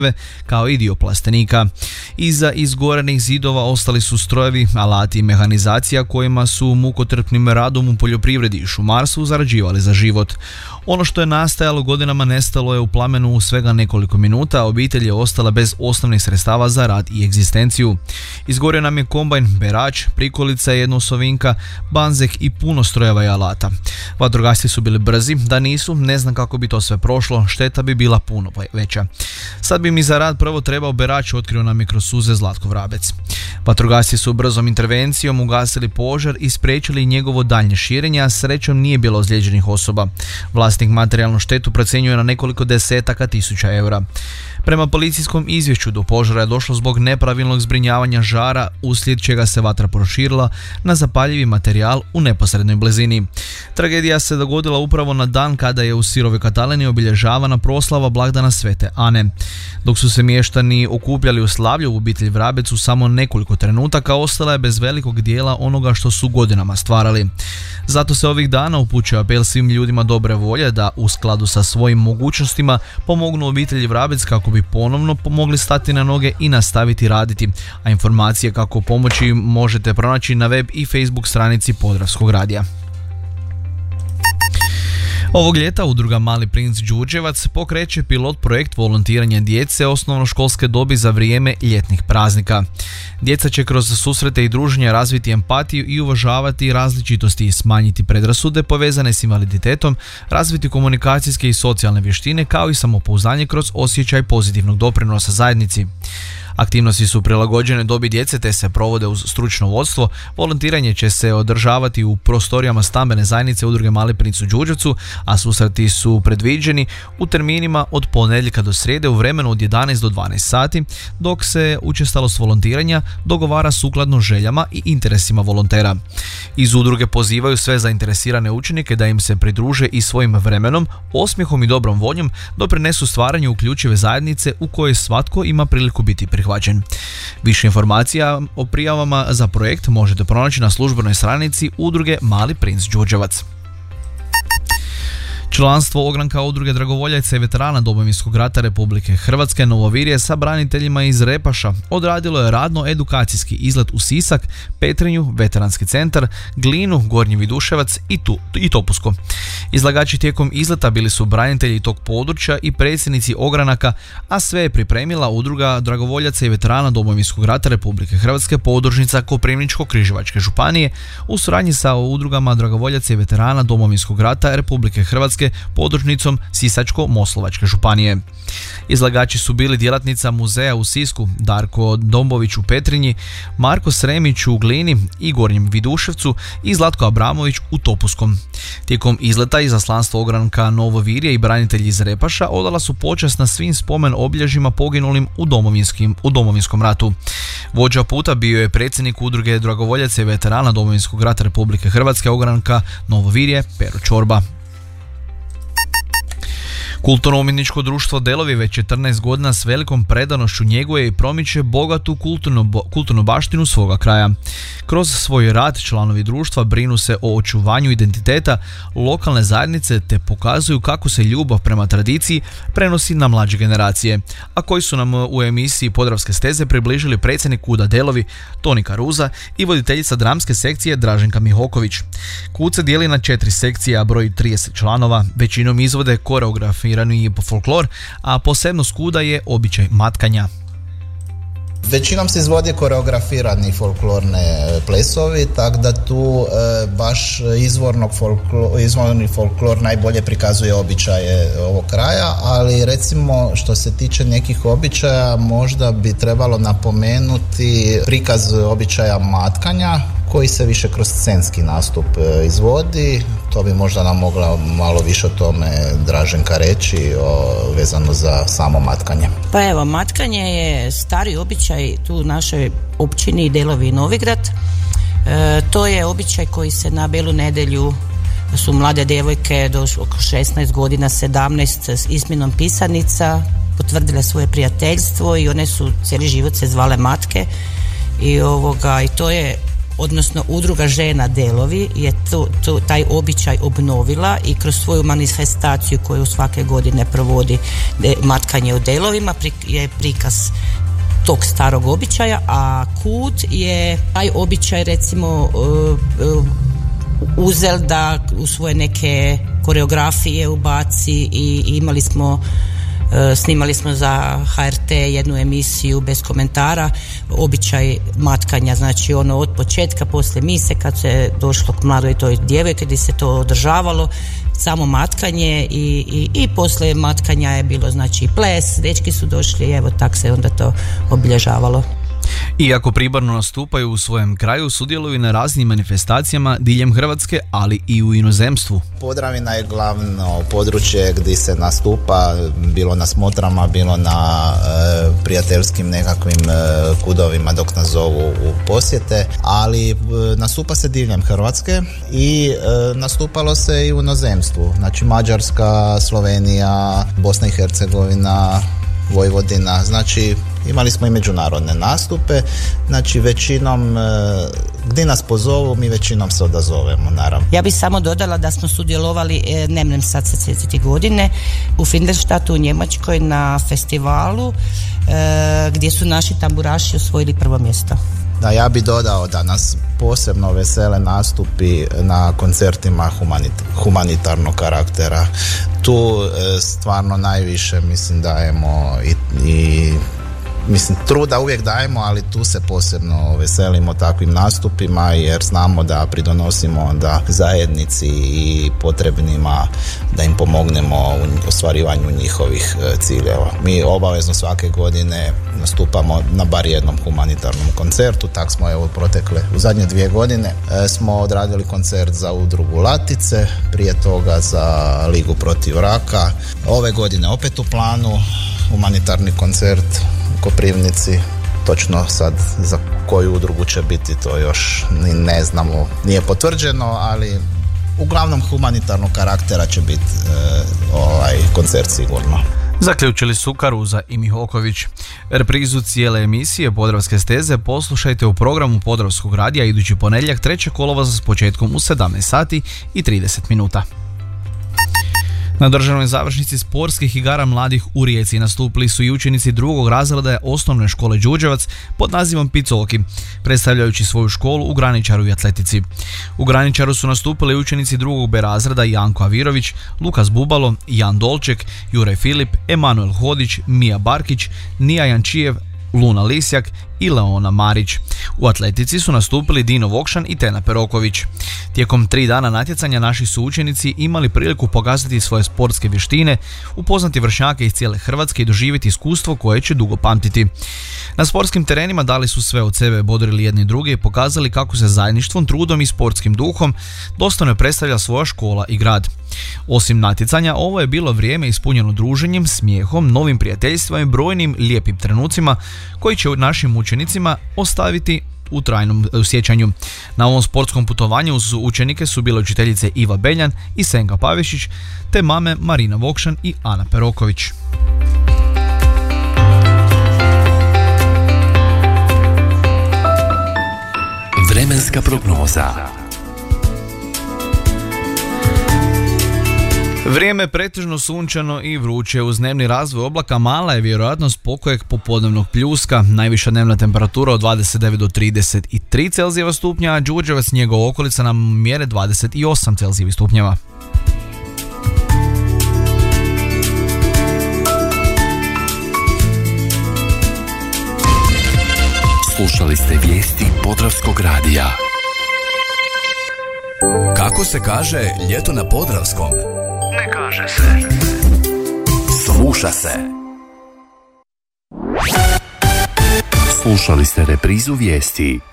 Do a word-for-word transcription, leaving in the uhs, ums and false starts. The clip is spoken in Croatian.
kao i dio plastenika. Iza izgorenih zidova ostali su strojevi, alati i mehanizacija kojima su mukotrpnim radom u poljoprivredi i šumarstvu zarađivali za život. Ono što je nastajalo godinama nestalo je u plamenu u svega nekoliko minuta, a obitelj je ostala bez osnovnih sredstava za rad i egzistenciju. Izgorio nam je kombajn, berač, prikolica, jednosovinka, banzek i puno strojeva i alata. Vatrogasci su bili brzi, da nisu, ne znam kako bi to sve prošlo, šteta bi bila puno veća. Sad bi mi za rad prvo trebao berač, otkrio nam je kroz suze Zlatko Vrabec. Vatrogasci su brzom intervencijom ugasili požar i spriječili njegovo daljnje širenje, a srećom nije bilo ozlijeđenih osoba. Vlasnik materijalnu štetu procjenjuje na nekoliko desetaka tisuća eura. Prema policijskom izvješću do požara je došlo zbog nepravilnog zbrinjavanja žara, uslijed čega se vatra proširila na zapaljivi materijal u neposrednoj blizini. Tragedija se dogodila upravo na dan kada je u Sirovoj Katalini obilježavana proslava blagdana Svete Ane. Dok su se mještani okupljali u slavlju, obitelj Vrabec u samo nekoliko trenutaka ostala je bez velikog dijela onoga što su godinama stvarali. Zato se ovih dana upućuje apel svim ljudima dobre volje da u skladu sa svojim mogućnostima pomognu obitelji Vrabec kako bi ponovno mogli stati na noge i nastaviti raditi, a informacije kako pomoći možete pronaći na web i Facebook stranici Podravskog radija. Ovog ljeta udruga Mali princ Đurđevac pokreće pilot projekt volontiranja djece osnovnoškolske dobi za vrijeme ljetnih praznika. Djeca će kroz susrete i druženja razviti empatiju i uvažavati različitosti i smanjiti predrasude povezane s invaliditetom, razviti komunikacijske i socijalne vještine kao i samopouzdanje kroz osjećaj pozitivnog doprinosa zajednici. Aktivnosti su prilagođene dobi djece te se provode uz stručno vodstvo. Volontiranje će se održavati u prostorijama stambene zajednice udruge Mali princ u Đurđevcu, a susreti su predviđeni u terminima od ponedjeljka do srijede u vremenu od jedanaest do dvanaest sati, dok se učestalost volontiranja dogovara sukladno željama i interesima volontera. Iz udruge pozivaju sve zainteresirane učenike da im se pridruže i svojim vremenom, osmijehom i dobrom voljom doprinesu stvaranju uključive zajednice u kojoj svatko ima priliku biti prihvaćen. Više informacija o prijavama za projekt možete pronaći na službenoj stranici udruge Mali princ Đurđevac. Članstvo ogranka udruge dragovoljaca i veterana Domovinskog rata Republike Hrvatske Novovirje sa braniteljima iz Repaša odradilo je radno-edukacijski izlet u Sisak, Petrinju, Veteranski centar, Glinu, Gornji Viduševac i, tu, i Topusko. Izlagači tijekom izleta bili su branitelji tog područja i predsjednici ogranaka, a sve je pripremila udruga dragovoljaca i veterana Domovinskog rata Republike Hrvatske podružnica Koprivničko-križevačke županije u suradnji sa udrugama dragovoljaca i veterana Domovinskog rata Republike Hrvatske podružnicom Sisačko-Moslavačke županije. Izlagači su bili djelatnica muzeja u Sisku, Darko Dombović u Petrinji, Marko Sremić u Glini i Gornjem Viduševcu i Zlatko Abramović u Topuskom. Tijekom izleta izaslanstvo ogranka Novovirje i branitelji iz Repaša odala su počast na svim spomen obilježjima poginulim u, u Domovinskom ratu. Vođa puta bio je predsjednik udruge dragovoljaca i veterana Domovinskog rata Republike Hrvatske ogranka Novovirje Pero Čorba. Kulturno-umjetničko društvo Delovi već četrnaest godina s velikom predanošću njeguje i promiče bogatu kulturnu, kulturnu baštinu svoga kraja. Kroz svoj rad članovi društva brinu se o očuvanju identiteta lokalne zajednice te pokazuju kako se ljubav prema tradiciji prenosi na mlađe generacije, a koji su nam u emisiji Podravske steze približili predsjednik Kuda Delovi Toni Karuza i voditeljica dramske sekcije Draženka Mihoković. Kud se dijeli na četiri sekcije, a broji trideset članova, većinom izvode koreografije i folklor, a posebnost Kuda je običaj matkanja. Većinom se izvodi koreografirani folklorne plesovi, tako da tu e, baš izvornog folklor, izvorni folklor najbolje prikazuje običaje ovog kraja, ali recimo što se tiče nekih običaja možda bi trebalo napomenuti prikaz običaja matkanja koji se više kroz scenski nastup izvodi. To bi možda nam mogla malo više o tome Draženka reći o, vezano za samo matkanje. Pa evo, matkanje je stari običaj tu u našoj općini Delovi i Novigrad. E, to je običaj koji se na Belu nedjelju su mlade djevojke do oko šesnaest godina, sedamnaest s izmjenom pisanica potvrdile svoje prijateljstvo i one su cijeli život se zvale matke i, ovoga, i to je odnosno udruga žena Delovi je to, to, taj običaj obnovila i kroz svoju manifestaciju koju svake godine provodi de, matkanje u Delovima pri, je prikaz tog starog običaja, a Kut je taj običaj recimo uh, uh, uzel da u svoje neke koreografije ubaci i imali smo snimali smo za H R T jednu emisiju bez komentara, običaj matkanja, znači ono od početka poslije mise kad se došlo k mladoj toj djevojki gdje se to održavalo, samo matkanje i, i, i poslije matkanja je bilo znači ples, dečki su došli i evo tak se onda to obilježavalo. Iako pribarno nastupaju u svojem kraju, sudjeluju na raznim manifestacijama diljem Hrvatske, ali i u inozemstvu. Podravina je glavno područje gdje se nastupa, bilo na smotrama, bilo na e, prijateljskim nekakvim e, kudovima dok nas zovu u posjete, ali e, nastupa se diljem Hrvatske i e, nastupalo se i u inozemstvu, znači Mađarska, Slovenija, Bosna i Hercegovina, Vojvodina, znači imali smo i međunarodne nastupe, znači većinom e, gdje nas pozovu mi većinom se odazovemo, naravno. Ja bih samo dodala da smo sudjelovali, e, ne mnem sad sa dvadeset godine, u Finderstatu u Njemačkoj na festivalu e, gdje su naši tamburaši osvojili prvo mjesto. Da, ja bih dodao da nas posebno vesele nastupi na koncertima humanit- humanitarnog karaktera. Tu e, stvarno najviše mislim dajemo i, i mislim truda uvijek dajemo, ali tu se posebno veselimo takvim nastupima jer znamo da pridonosimo onda zajednici i potrebnima da im pomognemo u ostvarivanju njihovih ciljeva. Mi obavezno svake godine nastupamo na bar jednom humanitarnom koncertu, tak smo evo protekle u zadnje dvije godine e, smo odradili koncert za udrugu Latice, prije toga za Ligu protiv raka, ove godine opet u planu humanitarni koncert u Koprivnici, točno sad za koju udrugu će biti to još ni ne znamo, nije potvrđeno, ali uglavnom humanitarnog karaktera će biti e, ovaj koncert sigurno. Zaključili su Karuza i Mihoković. Reprizu cijele emisije Podravske steze poslušajte u programu Podravskog radija idući ponedjeljak trećeg kolovoza s početkom u sedamnaest sati i trideset minuta. Na državnoj završnici sportskih igara mladih u Rijeci nastupili su i učenici drugog razreda osnovne škole Đurđevac pod nazivom Picoki, predstavljajući svoju školu u graničaru i atletici. U graničaru su nastupili učenici drugog B razreda Janko Avirović, Lukas Bubalo, Jan Dolček, Jure Filip, Emanuel Hodić, Mija Barkić, Nija Jančijev, Luna Lisjak i Leona Marić. U atletici su nastupili Dino Vokšan i Tena Peroković. Tijekom tri dana natjecanja naši su učenici imali priliku pokazati svoje sportske vještine, upoznati vršnjake iz cijele Hrvatske i doživjeti iskustvo koje će dugo pamtiti. Na sportskim terenima dali su sve od sebe, bodrili jedni druge i pokazali kako se zajedništvom, trudom i sportskim duhom dostojno predstavlja svoja škola i grad. Osim natjecanja, ovo je bilo vrijeme ispunjeno druženjem, smijehom, novim prijateljstvima i brojnim lijepim trenucima koji će našim učenicima ostaviti u trajnom sjećanju. Na ovom sportskom putovanju uz učenike su bile učiteljice Iva Beljan i Senka Pavešić, te mame Marina Vokšan i Ana Peroković. Vremenska prognoza. Vrijeme pretežno sunčano i vruće. Uz dnevni razvoj oblaka mala je vjerojatnost pokojeg popodnevnog pljuska. Najviša dnevna temperatura od dvadeset devet do trideset tri Celzijeva stupnja, a Đurđevac njegova okolica nam mjere dvadeset osam Celzijevih stupnjeva. Slušali ste vijesti Podravskog radija. Kako se kaže ljeto na Podravskom? Ne kaže se. Sluša se. Slušali ste reprizu vijesti